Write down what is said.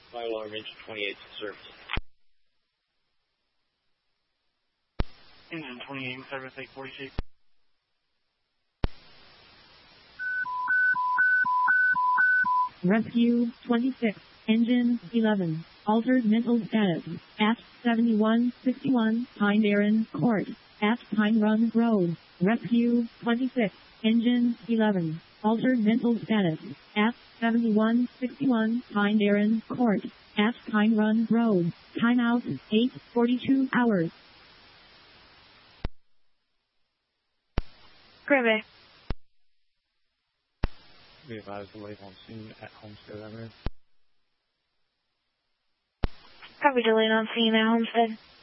Fire alarm engine 28 service. Engine 28, service 846. Rescue 26, engine 11, altered mental status, at 7161 Pine Barren Court, at Pine Run Road. Rescue 26, engine 11, altered mental status, at 7161 Pine Barren Court, at Pine Run Road. Timeout 8:42 hours. Grivet. Be advised to wait on scene at Homestead Avenue. Copy, delayed on scene at Homestead.